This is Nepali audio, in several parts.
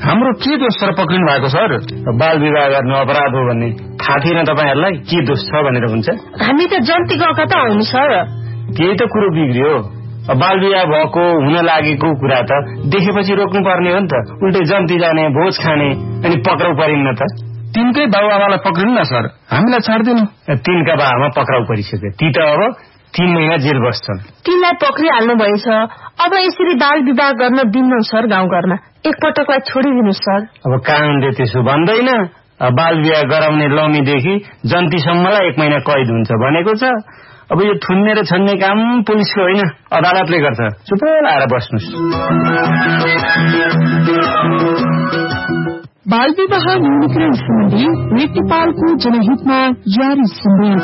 हाम्रो के दोष छ पक्रिनु भएको सर? बाल विवाह गर्नु अपराध हो भन्ने थाहा थिएन तपाईहरुलाई? के दोष छ भनेर हुन्छ? हामी त जन्ती गएका त होइन सर। त्यही त कुरो बिग्रियो। बाल विवाह भएको हुन लागेको कुरा त देखेपछि रोक्नु पर्ने हो नि त। उल्टै जन्ती जाने, भोज खाने अनि पक्राउ परिन्न त। तिनकै बाबुआमालाई पक्रिनु न सर, हामीलाई छाड्दिनु। तिनका बाबुआमा पक्राउ परिसक्यो, ती त अब 3 महिना जेल बस्छन्। तिनलाई पक्रिहाल्नु भएछ, अब यसरी बाल विवाह गर्न दिनु सर। गाउँघरमा एकपटकलाई छोडिदिनु सर। अब कानूनले त्यसो भन्दैन। बाल विवाह गराउने लौमीदेखि जन्तीसम्मलाई 1 महिना कैद हुन्छ भनेको छ। अब यो थुन्ने र छन्ने काम पुलिसको होइन, अदालतले गर्छ। चुप लाएर बस्नुस्। बाल विवाह न्यूनीकरण सम्बन्धी रेड नेपालको जनहितमा जारी सन्देश।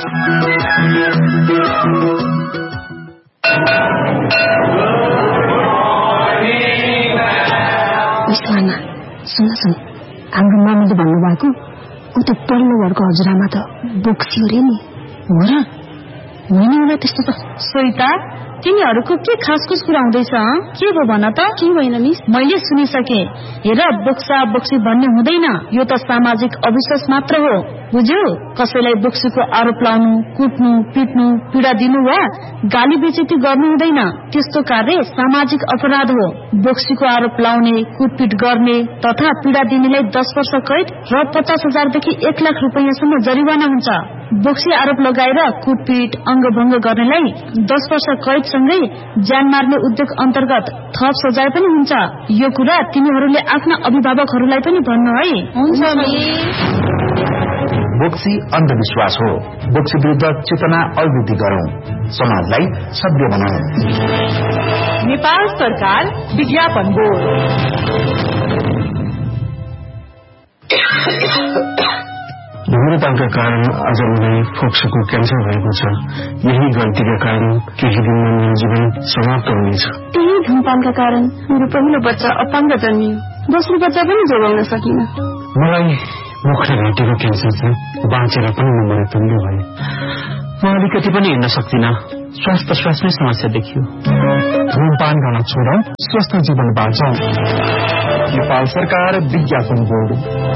सुन हाम्रो मामाले भन्नुभएको ऊ त पल्लो घरको हजुरआमा त बोक्सी अरे नि। हो र? होइन होला त्यस्तो त। सोइता, तिनीहरूको के खासखुस कुरा हुँदैछ? के हो भन त? के होइन मिस? मैले सुनिसके। हेर, बोक्सा बोक्सी भन्ने हुँदैन, यो त सामाजिक अविश्वास मात्र हो, बुझ्यौ? कसैलाई बोक्सीको आरोप लाउनु, कुट्नु, पिट्नु, पीडा दिनु वा गाली बेइज्जती गर्नु हुँदैन। त्यस्तो कार्य सामाजिक अपराध हो। बोक्सीको आरोप लाउने, कुटपिट गर्ने तथा पीडा दिनेलाई 10 वर्ष कैद र 50,000 देखि 1 लाख रुपैयाँसम्म जरिवाना हुन्छ। बोक्सी आरोप लगाएर कुटपिट, अंगभंग गर्नेलाई 10 वर्ष कैदसँगै ज्यान मार्ने उद्योग अन्तर्गत थप सजाय पनि हुन्छ। यो कुरा तिमीहरूले आफ्ना अभिभावकहरूलाई पनि भन्नु है। हुन्छ। बोक्सी अन्धविश्वास हो। बोक्सी विरुद्ध चेतना अभिवृद्धि गरौं, समाजलाई सभ्य बनाऊ। नेपाल सरकार विज्ञापन बोर्ड। धूम्रपानका कारण आज मलाई फोक्सोको क्यान्सर भएको छ। यही गल्तीका कारण केही दिनमा मेरो जीवन समाप्त हुनेछ। त्यही धूमपानका कारण मेरो पहिलो बच्चा अपाङ्ग जन्मियो। दोस्रो बच्चा पनि जोगाउन सकिन। मलाई मुख र घाँटीको क्यान्सर छ। बाँचेर पनि म मृत्युञ्जय भएँ। म अलिकति पनि हिँड्न सक्दिनँ। श्वास प्रश्वासमै समस्या देखियो। धूमपान गर्न छोडौं, स्वस्थ जीवन बाँचौं। नेपाल सरकार विज्ञापन बोर्ड।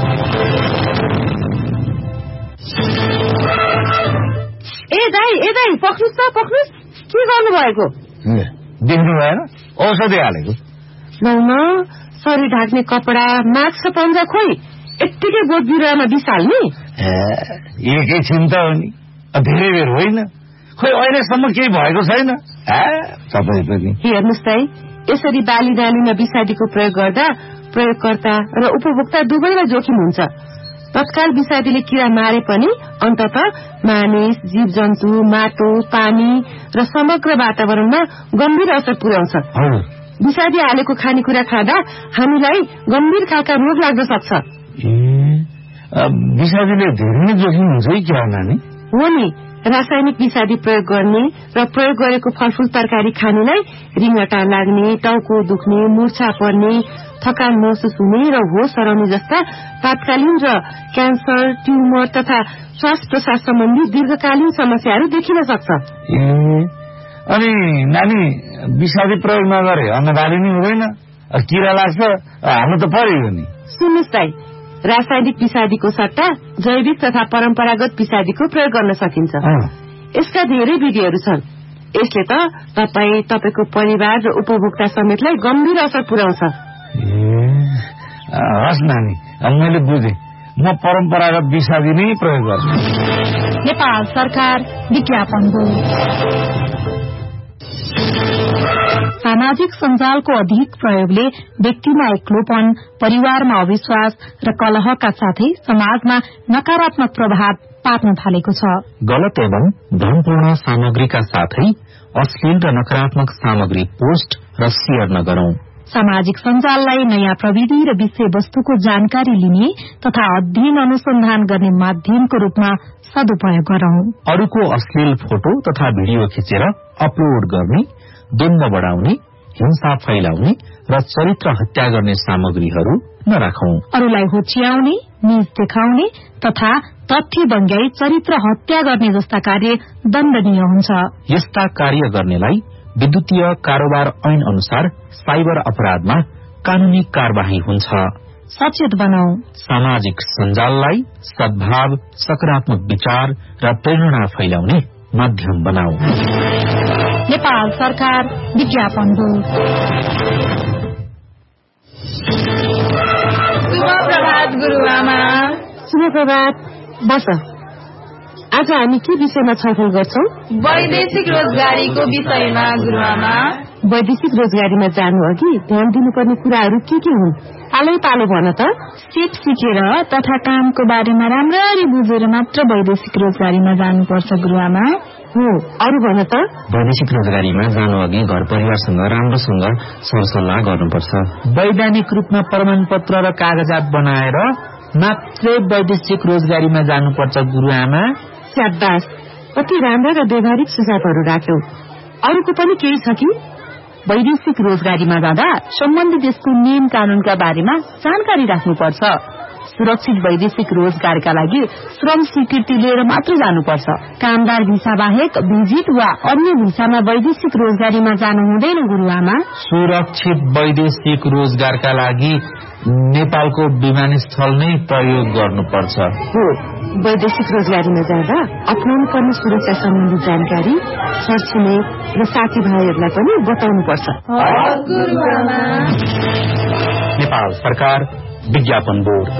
ए दाई पक्नुस् त, पक्नुस्। के गर्नु भएको? देख्नु भएन? औषधि हालेको। शरीर ढाक्ने कपडा, मास्क र पन्जा खोइ यत्तिकै बोट बिरुवामा बिस हाल्ने? एकैछिन त हो नि, धेरै बेर होइन। खोइ अहिलेसम्म केही भएको छैन। तपाईँ पनि हेर्नुहोस् दाई, यसरी बाली नालीमा विषादीको प्रयोग गर्दा प्रयोगकर्ता र उपभोक्ता दुवैलाई जोखिम हुन्छ। तत्काल विषादीले किरा मारे पनि अन्तत मानिस, जीव जन्तु, माटो, पानी र समग्र वातावरणमा गम्भीर असर पुर्याउँछ। विषादी हालेको खानेकुरा खाँदा हामीलाई गम्भीर खालका रोग लाग्न सक्छ। विषादीले धेरै जोखिम हुन्छ कि क्या नानी? हो नि, रासायनिक विषादी प्रयोग गर्ने र प्रयोग गरेको फलफूल तरकारी खानेलाई रिङ्गटा लाग्ने, टाउको दुख्ने, मूर्छा पर्ने, थकान महसुस हुने र होस हराउने जस्ता तात्कालीन र क्यान्सर, ट्युमर तथा श्वास प्रश्वास सम्बन्धी दीर्घकालीन समस्याहरू देखिन सक्छ। अनि नानी, विषादी प्रयोग नगरे अन्नबाली नै हुँदैन? किरा लाग्छ, हाल्नु त पर्यो नि। सुन्नुहोस् दाइ, रासायनिक विषादीको सट्टा जैविक तथा परम्परागत विषादीको प्रयोग गर्न सकिन्छ। यसका धेरै विधिहरू छन्। यसले त तपाईँ, तपाईँको परिवार र उपभोक्ता समेतलाई गम्भीर असर पुर्याउँछ। हस् नानी, मैले बुझेँ। म परम्परागत विषादी नै प्रयोग गर्छु। नेपाल सरकार विज्ञापन बोर्ड। सामाजिक सञ्जालको अधिक प्रयोगले व्यक्तिमा एक्लोपन, परिवारमा अविश्वास र कलहका साथै समाजमा नकारात्मक प्रभाव पार्न थालेको छ। गलत एवं भ्रमपूर्ण सामग्रीका साथै अश्लील र नकारात्मक सामग्री पोस्ट र शेयर नगरौं। सामाजिक सञ्जाललाई नयाँ प्रविधि र विषयवस्तुको जानकारी लिने तथा अध्ययन अनुसन्धान गर्ने माध्यमको रूपमा सदुपयोग गरौं। अरूको अश्लील फोटो तथा भिडियो खिचेर अपलोड गर्ने, द्वन्द्व बढ़ाउने, हिंसा फैलाउने र चरित्र हत्या गर्ने सामग्रीहरू नराखौं। अरूलाई होच्याउने, नीच देखाउने तथा तथ्य बङ्ग्याई चरित्र हत्या गर्ने जस्ता कार्य दण्डनीय हुन्छ। यस्ता कार्य गर्नेलाई विद्युतीय कारोबार ऐन अनुसार साइबर अपराधमा कानूनी कार्यवाही हुन्छ। सचेत बनाऊ। सामाजिक सञ्जाललाई सद्भाव, सकारात्मक विचार र प्रेरणा फैलाउने माध्यम बनाऊ। नेपाल सरकार विज्ञापन बोर्ड। शुभ प्रभात गुरुआमा। शुभ प्रभात। बस, आज हामी के विषयमा छलफल गर्छौं? वैदेशिक रोजगारीको विषयमा गुरुआमा। वैदेशिक रोजगारीमा जानु अघि ध्यान दिनुपर्ने कुराहरू के हुन्? आलै पालो भन त। सिप सिकेर तथा कामको बारेमा राम्ररी बुझेर मात्र वैदेशिक रोजगारीमा जानुपर्छ गुरुआमा। हो, अरू भन त। वैदेशिक रोजगारीमा जानु अघि घर परिवारसँग राम्रोसँग सरसल्लाह गर्नुपर्छ। वैधानिक रूपमा प्रमाणपत्र र कागजात बनाएर मात्रै वैदेशिक रोजगारीमा जानुपर्छ गुरुआमा। स्याबास, कति राम्रा र व्यवहारिक सुझावहरू राख्यौ। अरूको पनि केही छ कि? वैदेशिक रोजगारीमा जाँदा सम्बन्धित देशको नियम कानूनका बारेमा जानकारी राख्नुपर्छ। सुरक्षित वैदेशिक रोजगारका लागि श्रम स्वीकृति लिएर मात्र जानुपर्छ। कामदार भिसा बाहेक भिजिट वा अन्य भिसामा वैदेशिक रोजगारीमा जानु हुँदैन गुरुआमा। सुरक्षित वैदेशिक रोजगारका लागि नेपालको विमानस्थल नै प्रयोग गर्नुपर्छ। हो, वैदेशिक रोजगारीमा जाँदा अपनाउनु पर्ने सुरक्षा सम्बन्धी जानकारी छरछिमेक र साथीभाइहरूलाई पनि बताउनुपर्छ। नेपाल सरकार विज्ञापन बोर्ड।